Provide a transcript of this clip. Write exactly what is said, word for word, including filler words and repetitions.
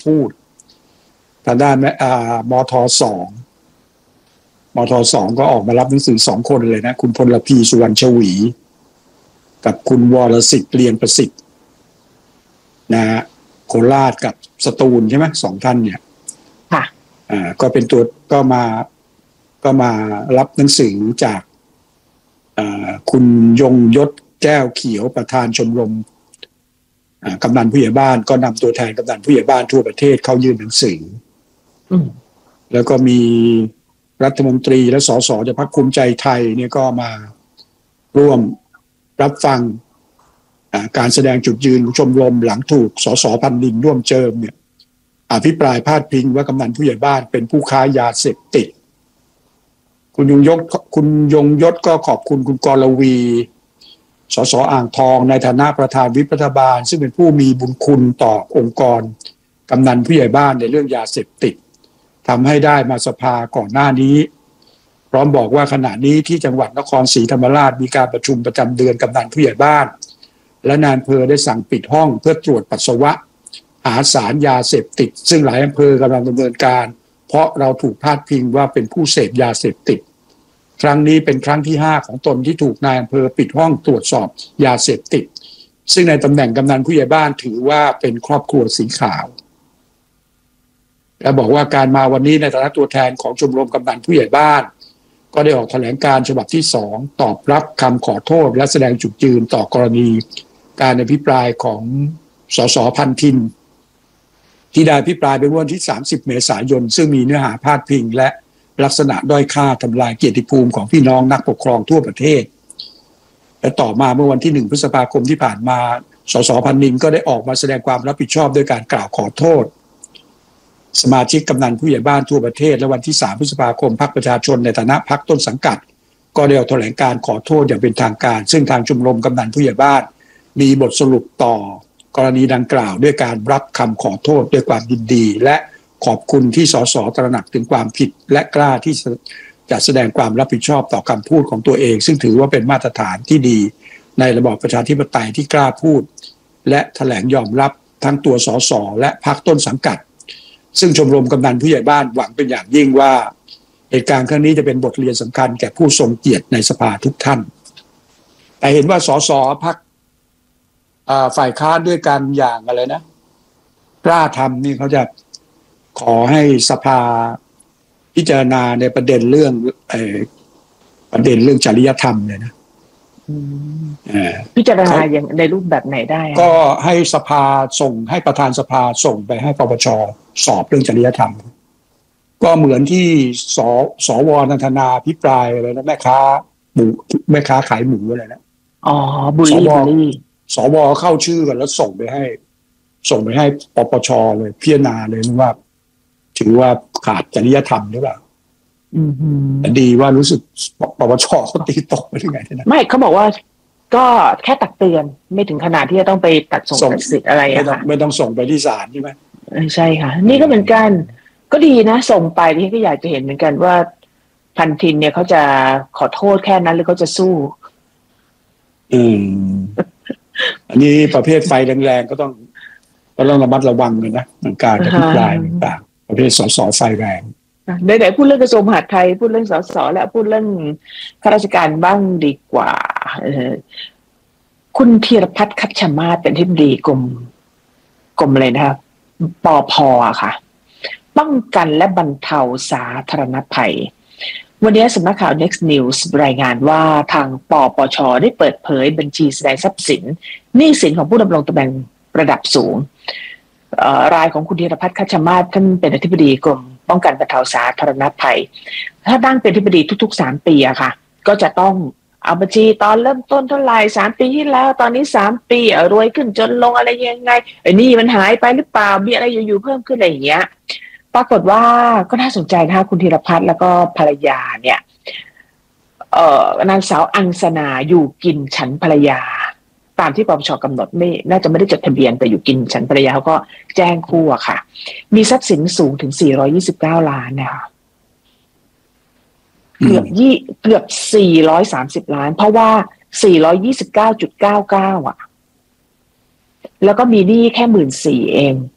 พูดทางด้านอ่ามทสองมทสองก็ออกมารับหนังสือสองคนเลยนะคุณพลพีสุวรรณชวีกับคุณวรสิทธิ์เรียนประสิทธิ์นะฮะโคราชกับสตูลใช่ไหมสองท่านเนี่ยค่ะอ่าก็เป็นตัวก็มาก็มารับหนังสือจากอ่าคุณยงยศแก้วเขียวประธานชมรมกำนันผู้ใหญ่บ้านก็นำตัวแทนกำนันผู้ใหญ่บ้านทั่วประเทศเข้ายื่นหนังสือแล้วก็มีรัฐมนตรีและสสจากพรรคภูมิใจไทยเนี่ยก็มาร่วมรับฟังการแสดงจุดยืนชมรมหลังถูกสสพันดินร่วมเจิมเนี่ยอภิปรายพาดพิงว่ากำนันผู้ใหญ่บ้านเป็นผู้ค้ายาเสพติดคุณยงยศคุณยงยศก็ขอบคุณคุณกรวีสสอ่างทองในฐานะประธานวิปรัฐบาลซึ่งเป็นผู้มีบุญคุณต่อองค์กรกำนันผู้ใหญ่บ้านในเรื่องยาเสพติดทำให้ได้มาสภาก่อนหน้านี้พร้อมบอกว่าขณะนี้ที่จังหวัดนครศรีธรรมราชมีการประชุมประจำเดือนกำนันผู้ใหญ่บ้านและนายอำเภอได้สั่งปิดห้องเพื่อตรวจปัสสาวะหาสารยาเสพติดซึ่งหลายอำเภอกำลังดำเนินการเพราะเราถูกพาดพิงว่าเป็นผู้เสพยาเสพติดครั้งนี้เป็นครั้งที่ห้าของตนที่ถูกนายอำเภอปิดห้องตรวจสอบยาเสพติดซึ่งในตำแหน่งกำนันผู้ใหญ่บ้านถือว่าเป็นครอบครัวสีขาวและบอกว่าการมาวันนี้ในฐานะตัวแทนของชมรมกำนันผู้ใหญ่บ้านก็ได้ออกแถลงการฉบับที่สองตอบรับคำขอโทษและแสดงจุดยืนต่อกรณีการอภิปรายของสสพันทินที่ได้อภิปรายไปวันที่สามสิบเมษายนซึ่งมีเนื้อหาพาดพิงและลักษณะด้อยค่าทำลายเกียรติภูมิของพี่น้องนักปกครองทั่วประเทศและต่อมาเมื่อวันที่หนึ่งพฤษภาคมที่ผ่านมาสสพันนินก็ได้ออกมาแสดงความรับผิดชอบด้วยการกล่าวขอโทษสมาชิกกำนันผู้ใหญ่บ้านทั่วประเทศและวันที่สามพฤษภาคมพรรคประชาชนในฐานะพรรคต้นสังกัดก็ได้ออกแถลงการขอโทษอย่างเป็นทางการซึ่งทางชมรมกำนันผู้ใหญ่บ้านมีบทสรุปต่อกรณีดังกล่าวด้วยการรับคำขอโทษด้วยความยินดีและขอบคุณที่สสตระหนักถึงความผิดและกล้าที่จะแสดงความรับผิดชอบต่อคำพูดของตัวเองซึ่งถือว่าเป็นมาตรฐานที่ดีในระบอบประชาธิปไตยที่กล้าพูดและแถลงยอมรับทั้งตัวสสและพรรคต้นสังกัดซึ่งชมรมกำนันผู้ใหญ่บ้านหวังเป็นอย่างยิ่งว่าเหตุการณ์ครั้งนี้จะเป็นบทเรียนสำคัญแก่ผู้ทรงเกียรติในสภาทุกท่านแต่เห็นว่าสสพรรคฝ่ายค้านด้วยกันอย่างอะไรนะกล้าทำนี่เขาจะขอให้สภาพิจารณาในประเด็นเรื่องเอ่อประเด็นเรื่องจริยธรรมเลยนะพิจารณาอย่างในรูปแบบไหนได้ก็ให้สภาส่งให้ประธานสภาส่งไปให้ปปชสอบเรื่องจริยธรรมก็เหมือนที่สสวนันทนาพิปรายอะไรนะแม่ค้าหมูแม่ค้าขายหมูอะไรนะอ๋อบุรีบุรีสวเข้าชื่อกันแล้วส่งไปให้ส่งไปให้ปปชเลยพิจารณาเลยว่าถือว่าขาดจริยธรรมหรือเปล่าแต่ดีว่ารู้สึกปปชเขาตีตกไปที่ไหนนะไม่เขาบอกว่าก็แค่ตักเตือนไม่ถึงขนาดที่จะต้องไปตัดส่งตัดสิทธิ์อะไรอะค่ะไม่ต้องส่งไปที่ศาลใช่ไหมใช่ค่ะนี่ก็เหมือนกันก็ดีนะส่งไปที่ก็อยากจะเห็นเหมือนกันว่าพันทินเนี่ยเขาจะขอโทษแค่นั้นหรือเขาจะสู้อืมอันนี้ประเภทไฟแรงๆก็ต้องก็ต้องระมัดระวังเลยนะการอภิปรายต่างๆประเภทสสไฟแรงไหนๆพูดเรื่องกระทรวงมหาดไทยพูดเรื่องสสและพูดเรื่องข้าราชการบ้างดีกว่าคุณธีรพัฒน์คัชมาศเป็นอธิบดีกรมกรมอะไรนะครับปภค่ะป้องกันและบรรเทาสาธารณภัยวันนี้สำนักข่าว Next News รายงานว่าทางปปชได้เปิดเผยบัญชีแสดงทรัพย์สินหนี้สินของผู้ดำรงตำแหน่งระดับสูงรายของคุณธีรพัฒน์คัชมาศท่านเป็นอธิบดีกรมป้องกันบรรเทาสาธารณภัยถ้าตั้งเป็นอธิบดีทุกๆสามปีอะค่ะก็จะต้องเอาบัญชีตอนเริ่มต้นเท่าไหร่สามปีที่แล้วตอนนี้สามปีรวยขึ้นจนลงอะไรยังไงไอ้นี่มันหายไปหรือเปล่ามีอะไรอยู่ๆเพิ่มขึ้นอะไรอย่างเงี้ยปรากฏว่าก็น่าสนใจนะคะคุณธีรพัฒน์แล้วก็ภรรยาเนี่ยเอ่อนางสาวอังสนาอยู่กินฉันภรรยาตามที่ปปชกำหนดไม่น่าจะไม่ได้จดทะเบียนแต่อยู่กินฉันภรรยาเขาก็แจ้งคู่อะค่ะมีทรัพย์สินสูงถึงสี่ร้อยยี่สิบเก้าล้านนะคะเกือบยี่เกือบสี่ร้อยสามสิบล้านเพราะว่าสี่ร้อยยี่สิบเก้าจุดเก้าเก้าอ่ะแล้วก็มีหนี้แค่หมื่นสี่เอง